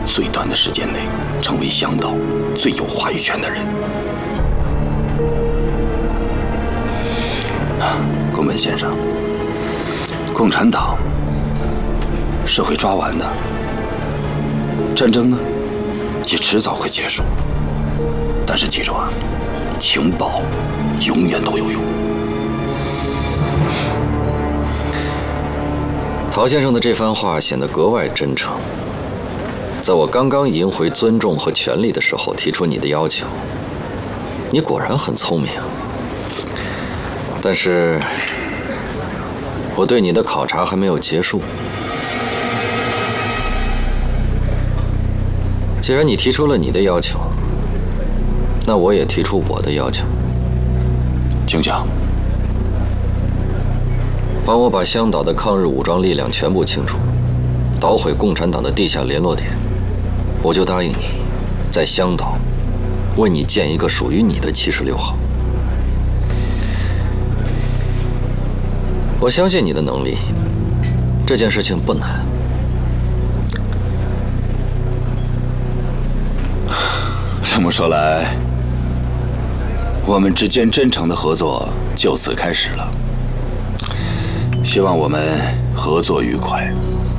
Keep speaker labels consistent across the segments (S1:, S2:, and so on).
S1: 最短的时间内成为香岛最有话语权的人。宫本先生，共产党是会抓完的，战争呢也迟早会结束。但是记住啊，情报永远都有用。
S2: 陶先生的这番话显得格外真诚。在我刚刚赢回尊重和权力的时候，提出你的要求，你果然很聪明。但是，我对你的考察还没有结束。既然你提出了你的要求，那我也提出我的要求。
S1: 请讲。
S2: 帮我把香岛的抗日武装力量全部清除，捣毁共产党的地下联络点，我就答应你，在香岛为你建一个属于你的76号。我相信你的能力，这件事情不难。
S1: 这么说来，我们之间真诚的合作就此开始了。希望我们合作愉快。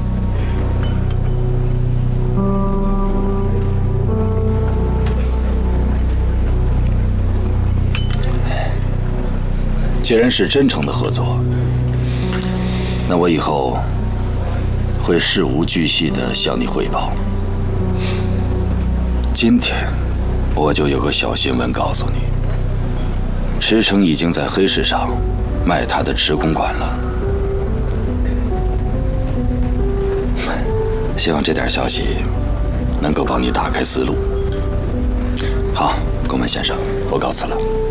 S1: 既然是真诚的合作，那我以后会事无巨细地向你汇报。今天我就有个小新闻告诉你，池诚已经在黑市上卖他的池公馆了。希望这点消息能够帮你打开思路。好，宫本先生，我告辞了。